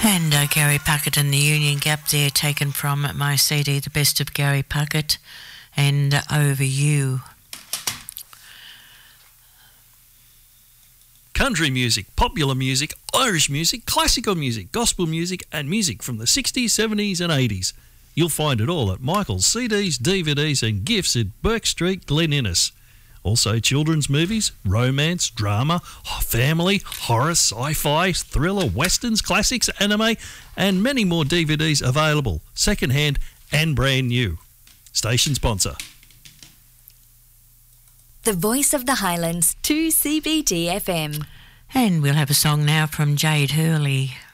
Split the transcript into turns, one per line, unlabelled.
And Gary Puckett and the Union Gap there, taken from my CD, The Best of Gary Puckett, and Over You.
Country music, popular music, Irish music, classical music, gospel music and music from the 60s, 70s and 80s. You'll find it all at Michael's CDs, DVDs and gifts at Burke Street, Glen Innes. Also children's movies, romance, drama, family, horror, sci-fi, thriller, westerns, classics, anime and many more DVDs available, second-hand and brand new. Station sponsor.
The Voice of the Highlands, 2CBD FM.
And we'll have a song now from Jade Hurley.